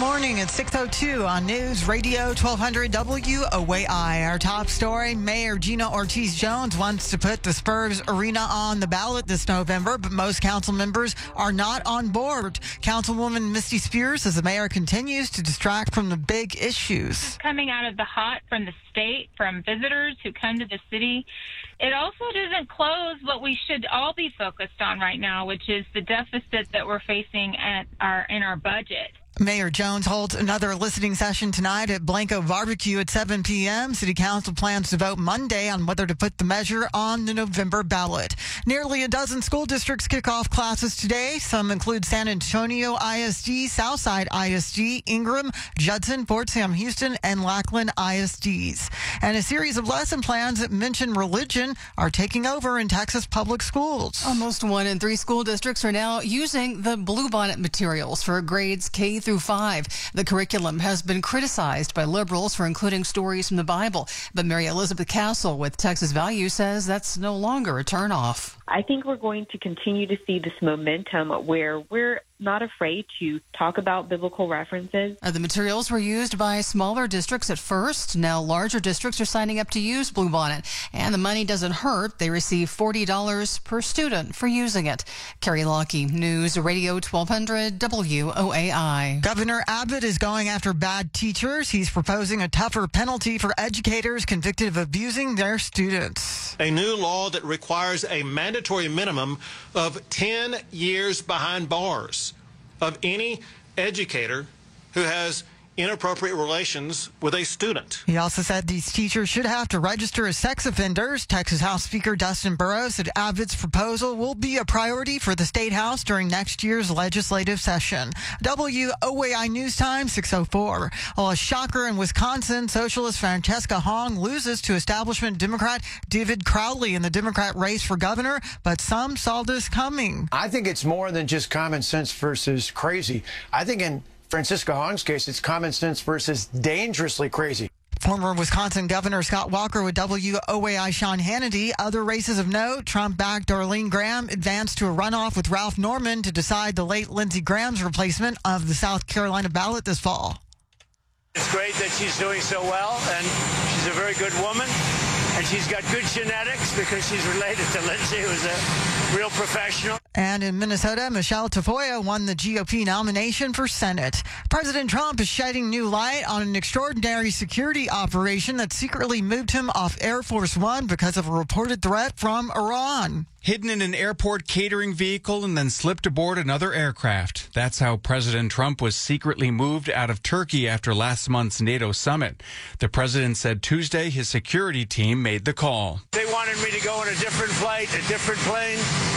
Morning at 6:02 on News Radio 1200 WOAI. Our top story, Mayor Gina Ortiz-Jones wants to put the Spurs Arena on the ballot this November, but most council members are not on board. Councilwoman Misty Spears says the mayor continues to distract from the big issues. Coming out of the hot from the state, from visitors who come to the city, it also doesn't close what we should all be focused on right now, which is the deficit that we're facing in our budget. Mayor Jones holds another listening session tonight at Blanco Barbecue at 7 p.m. City Council plans to vote Monday on whether to put the measure on the November ballot. Nearly a dozen school districts kick off classes today. Some include San Antonio ISD, Southside ISD, Ingram, Judson, Fort Sam Houston, and Lackland ISDs. And a series of lesson plans that mention religion are taking over in Texas public schools. Almost 1 in 3 school districts are now using the Bluebonnet materials for grades K through 5. The curriculum has been criticized by liberals for including stories from the Bible, but Mary Elizabeth Castle with Texas Value says that's no longer a turnoff. I think we're going to continue to see this momentum where we're not afraid to talk about biblical references. The materials were used by smaller districts at first. Now larger districts are signing up to use Bluebonnet, and the money doesn't hurt. They receive $40 per student for using it. Carrie Lockie, News Radio 1200 WOAI. Governor Abbott is going after bad teachers. He's proposing a tougher penalty for educators convicted of abusing their students. A new law that requires a mandatory minimum of 10 years behind bars of any educator who has inappropriate relations with a student. He also said these teachers should have to register as sex offenders. Texas House Speaker Dustin Burrows said Abbott's proposal will be a priority for the State House during next year's legislative session. WOAI News Time, 6:04. Well, a shocker in Wisconsin, socialist Francesca Hong loses to establishment Democrat David Crowley in the Democrat race for governor, but some saw this coming. I think it's more than just common sense versus crazy. I think in Francisca Hong's case, it's common sense versus dangerously crazy. Former Wisconsin Governor Scott Walker with WOAI Sean Hannity. Other races of note, Trump-backed Darlene Graham advanced to a runoff with Ralph Norman to decide the late Lindsey Graham's replacement of the South Carolina ballot this fall. It's great that she's doing so well, and she's a very good woman, and she's got good genetics because she's related to Lindsey, who's a real professional. And in Minnesota, Michelle Tafoya won the GOP nomination for Senate. President Trump is shedding new light on an extraordinary security operation that secretly moved him off Air Force One because of a reported threat from Iran. Hidden in an airport catering vehicle and then slipped aboard another aircraft. That's how President Trump was secretly moved out of Turkey after last month's NATO summit. The president said Tuesday his security team made the call. They wanted me to go on a different flight, a different plane,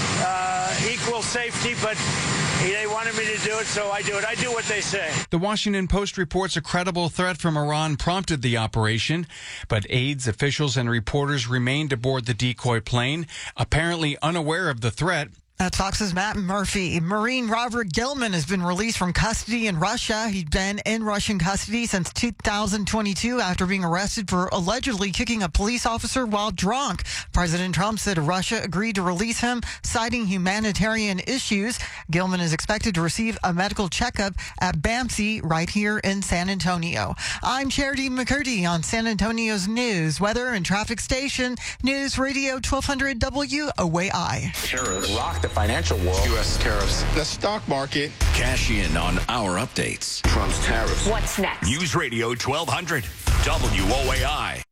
equal safety, but they wanted me to do it, so I do it. I do what they say. The Washington Post reports a credible threat from Iran prompted the operation, but aides, officials, and reporters remained aboard the decoy plane, apparently unaware of the threat. That's Fox's Matt Murphy. Marine Robert Gilman has been released from custody in Russia. He'd been in Russian custody since 2022 after being arrested for allegedly kicking a police officer while drunk. President Trump said Russia agreed to release him, citing humanitarian issues. Gilman is expected to receive a medical checkup at BAMC right here in San Antonio. I'm Charity McCurdy on San Antonio's news, weather, and traffic station. News Radio 1200 WOAI. Tariffs rock the financial world. U.S. tariffs. The stock market. Cash in on our updates. Trump's tariffs. What's next? News Radio 1200 WOAI.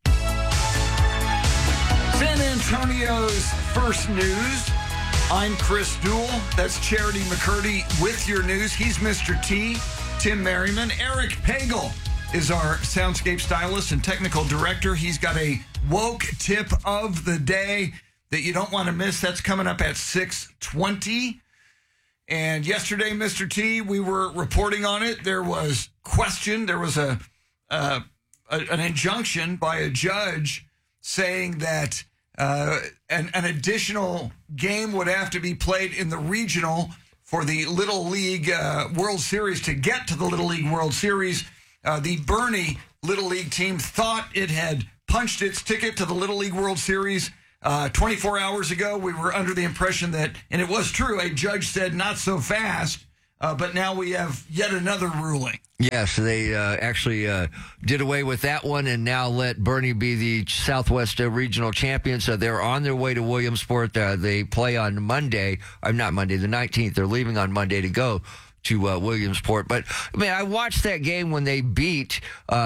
San Antonio's first news. I'm Chris Duell. That's Charity McCurdy with your news. He's Mr. T, Tim Merriman. Eric Pagel is our soundscape stylist and technical director. He's got a woke tip of the day that you don't want to miss. That's coming up at 6:20. And yesterday, Mr. T, we were reporting on it. There was question. There was an injunction by a judge saying that an additional game would have to be played in the regional for the Little League World Series. To get to the Little League World Series, the Bernie Little League team thought it had punched its ticket to the Little League World Series 24 hours ago. We were under the impression that, and it was true, a judge said not so fast, but now we have yet another ruling. Yes, they actually did away with that one and now let Bernie be the Southwest Regional Champion. So they're on their way to Williamsport. They play on Monday. Not Monday, the 19th. They're leaving on Monday to go to Williamsport. But, I mean, I watched that game when they beat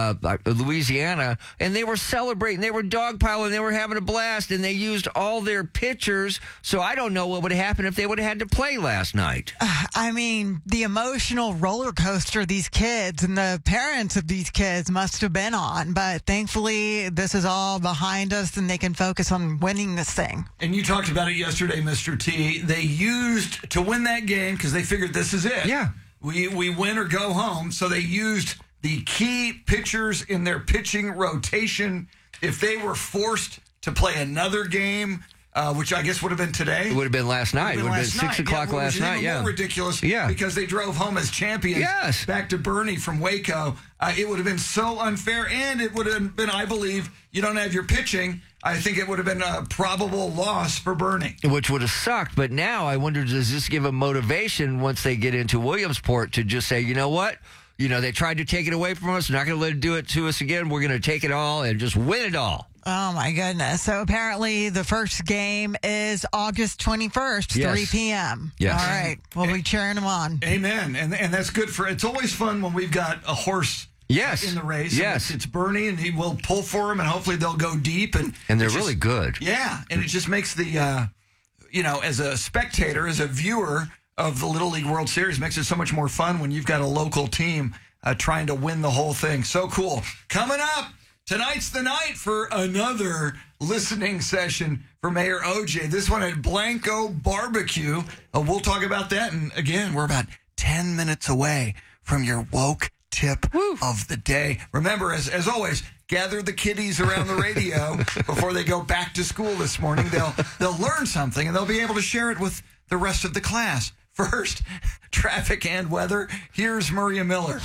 Louisiana, and they were celebrating. They were dogpiling. They were having a blast, and they used all their pitchers. So I don't know what would have happened if they would have had to play last night. I mean, the emotional roller coaster these kids and the parents of these kids must have been on. But thankfully, this is all behind us, and they can focus on winning this thing. And you talked about it yesterday, Mr. T. They used to win that game because they figured this is it. Yeah. We win or go home. So they used the key pitchers in their pitching rotation. If they were forced to play another game, which I guess would have been today. It would have been last night. It would have been 6 o'clock last night. Yeah, more ridiculous. Yeah, because they drove home as champions. Yes. Back to Bernie from Waco. It would have been so unfair, and it would have been, I believe, you don't have your pitching. I think it would have been a probable loss for Bernie. Which would have sucked. But now I wonder, does this give them motivation once they get into Williamsport to just say, you know what? You know, they tried to take it away from us. We're not going to let it do it to us again. We're going to take it all and just win it all. Oh, my goodness. So apparently the first game is August 21st, Yes. 3 p.m. Yes. All right. We'll be cheering them on. Amen. And that's good for, it's always fun when we've got a horse in the race. Yes. It's Bernie, and he will pull for him, and hopefully they'll go deep. And they're really good. Yeah. And it just makes the, as a spectator, as a viewer of the Little League World Series, makes it so much more fun when you've got a local team trying to win the whole thing. So cool. Coming up, tonight's the night for another listening session for Mayor OJ. This one at Blanco Barbecue. We'll talk about that. And again, we're about 10 minutes away from your woke tip of the day. Remember, as always, gather the kiddies around the radio before they go back to school this morning. They'll learn something, and they'll be able to share it with the rest of the class. First, traffic and weather. Here's Maria Miller.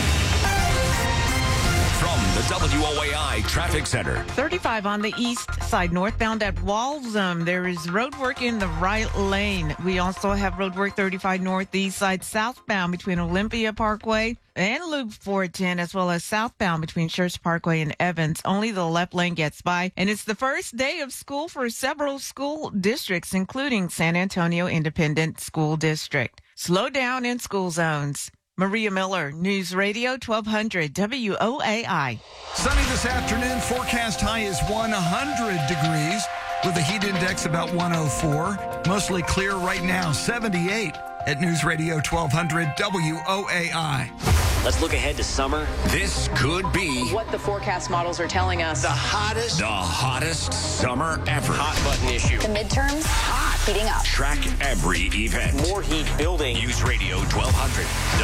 From the WOAI Traffic Center. 35 on the east side, northbound at Waltham. There is road work in the right lane. We also have road work 35 northeast side, southbound between Olympia Parkway and Loop 410, as well as southbound between Church Parkway and Evans. Only the left lane gets by. And it's the first day of school for several school districts, including San Antonio Independent School District. Slow down in school zones. Maria Miller, News Radio 1200 WOAI. Sunny this afternoon. Forecast high is 100 degrees with a heat index about 104. Mostly clear right now, 78 at News Radio 1200 WOAI. Let's look ahead to summer. This could be what the forecast models are telling us. the hottest summer ever. Hot button issue. The midterms, heating up. Track every event. More heat building. News Radio 1200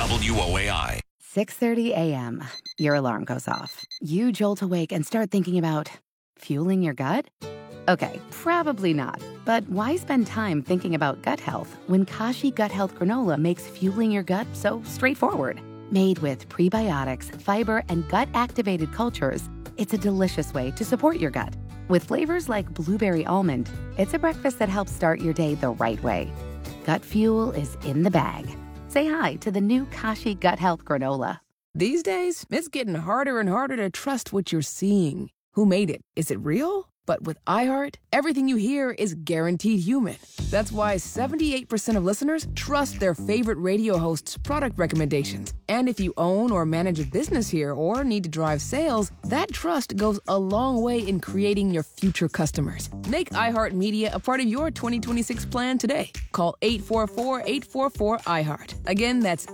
WOAI. 6:30 a.m. Your alarm goes off. You jolt awake and start thinking about fueling your gut? Okay, probably not. But why spend time thinking about gut health when Kashi Gut Health Granola makes fueling your gut so straightforward? Made with prebiotics, fiber, and gut-activated cultures, it's a delicious way to support your gut. With flavors like blueberry almond, it's a breakfast that helps start your day the right way. Gut fuel is in the bag. Say hi to the new Kashi Gut Health Granola. These days, it's getting harder and harder to trust what you're seeing. Who made it? Is it real? But with iHeart, everything you hear is guaranteed human. That's why 78% of listeners trust their favorite radio hosts' product recommendations. And if you own or manage a business here or need to drive sales, that trust goes a long way in creating your future customers. Make iHeartMedia a part of your 2026 plan today. Call 844-844-iHeart. Again, that's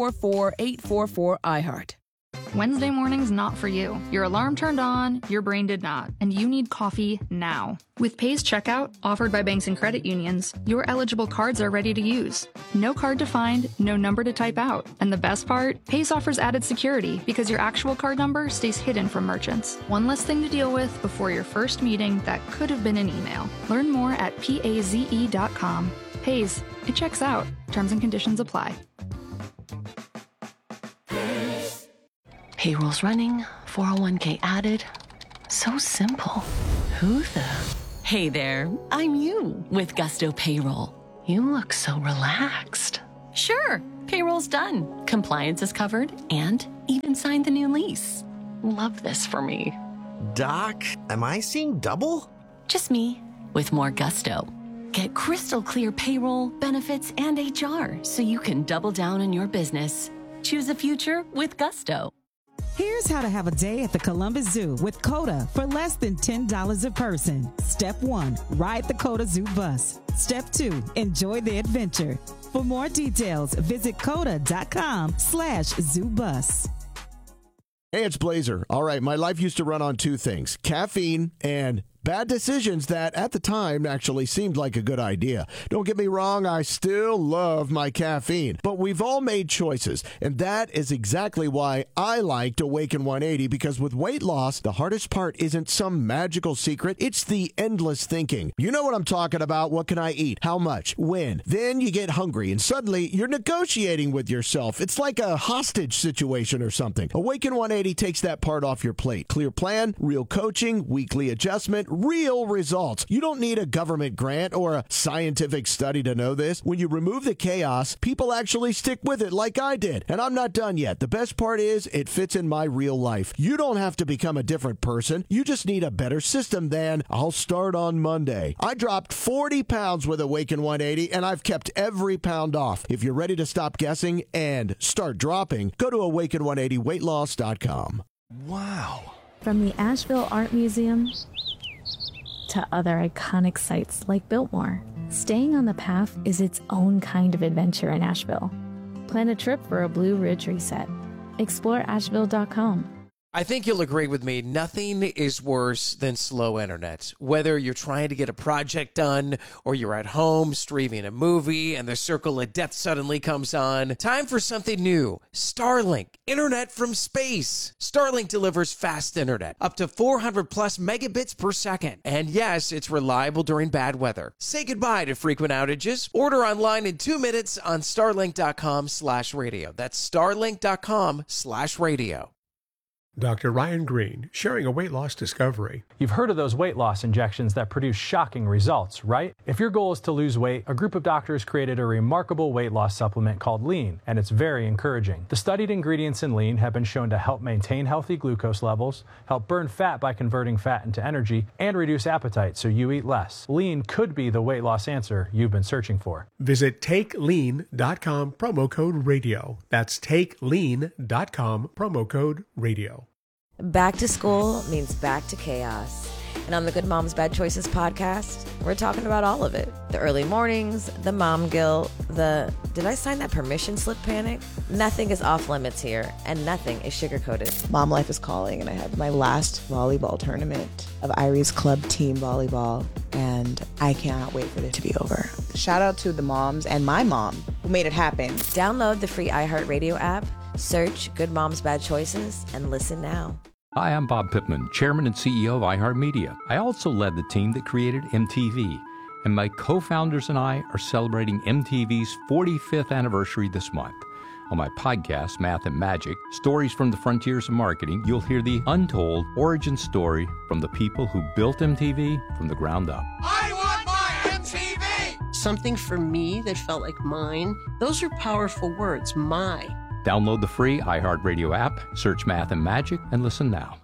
844-844-iHeart. Wednesday morning's not for you. Your alarm turned on, your brain did not, and you need coffee now. With Pays Checkout, offered by banks and credit unions, your eligible cards are ready to use. No card to find, no number to type out. And the best part? Pays offers added security because your actual card number stays hidden from merchants. One less thing to deal with before your first meeting that could have been an email. Learn more at PAZE.com. Pays, it checks out. Terms and conditions apply. Payroll's running, 401k added. So simple. Who the? Hey there, I'm you with Gusto Payroll. You look so relaxed. Sure, payroll's done, compliance is covered, and even signed the new lease. Love this for me. Doc, am I seeing double? Just me, with more gusto. Get crystal clear payroll, benefits, and HR so you can double down on your business. Choose a future with gusto. Here's how to have a day at the Columbus Zoo with COTA for less than $10 a person. Step 1, ride the COTA Zoo bus. Step 2, enjoy the adventure. For more details, visit COTA.com/zoobus. Hey, it's Blazer. All right, my life used to run on two things, caffeine and bad decisions that at the time actually seemed like a good idea. Don't get me wrong, I still love my caffeine, but we've all made choices, and that is exactly why I liked Awaken 180, because with weight loss, the hardest part isn't some magical secret, it's the endless thinking. You know what I'm talking about. What can I eat? How much? When? Then you get hungry, and suddenly you're negotiating with yourself. It's like a hostage situation or something. Awaken 180 takes that part off your plate. Clear plan, real coaching, weekly adjustment, real results. You don't need a government grant or a scientific study to know this. When you remove the chaos, people actually stick with it like I did. And I'm not done yet. The best part is it fits in my real life. You don't have to become a different person. You just need a better system than I'll start on Monday. I dropped 40 pounds with Awaken 180 and I've kept every pound off. If you're ready to stop guessing and start dropping, go to awaken180weightloss.com. Wow. From the Asheville Art Museum to other iconic sites like Biltmore, staying on the path is its own kind of adventure in Asheville. Plan a trip for a Blue Ridge reset. Explore Asheville.com. I think you'll agree with me, nothing is worse than slow internet. Whether you're trying to get a project done or you're at home streaming a movie and the circle of death suddenly comes on, time for something new. Starlink, internet from space. Starlink delivers fast internet, up to 400 plus megabits per second. And yes, it's reliable during bad weather. Say goodbye to frequent outages. Order online in 2 minutes on starlink.com/radio. That's starlink.com/radio. Dr. Ryan Green, sharing a weight loss discovery. You've heard of those weight loss injections that produce shocking results, right? If your goal is to lose weight, a group of doctors created a remarkable weight loss supplement called Lean, and it's very encouraging. The studied ingredients in Lean have been shown to help maintain healthy glucose levels, help burn fat by converting fat into energy, and reduce appetite so you eat less. Lean could be the weight loss answer you've been searching for. Visit TakeLean.com, promo code radio. That's TakeLean.com, promo code radio. Back to school means back to chaos. And on the Good Moms Bad Choices podcast, we're talking about all of it. The early mornings, the mom guilt, the did I sign that permission slip panic? Nothing is off limits here, and nothing is sugar-coated. Mom life is calling, and I had my last volleyball tournament of Irie's club team volleyball, and I cannot wait for it to be over. Shout out to the moms and my mom who made it happen. Download the free iHeartRadio app, search Good Moms Bad Choices, and listen now. Hi, I'm Bob Pittman, Chairman and CEO of iHeartMedia. I also led the team that created MTV, and my co-founders and I are celebrating MTV's 45th anniversary this month. On my podcast, Math and Magic, Stories from the Frontiers of Marketing, you'll hear the untold origin story from the people who built MTV from the ground up. I want my MTV! Something for me that felt like mine. Those are powerful words, my. Download the free iHeartRadio app, search Math and Magic, and listen now.